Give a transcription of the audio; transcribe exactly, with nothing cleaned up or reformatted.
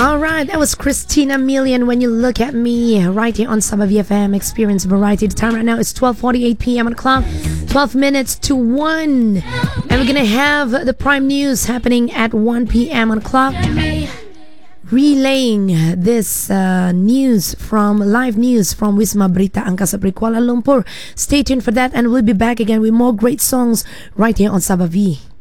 All right, that was Christina Milian. When you look at me, right here on Sabah V F M, Experience Variety. The time right now is twelve forty-eight p.m. on the clock, twelve minutes to one, and we're gonna have the prime news happening at one p.m. on the clock. Relaying this uh, news from live news from Wisma Berita Angkasa Puri Kuala Lumpur. Stay tuned for that, and we'll be back again with more great songs right here on Sabah V.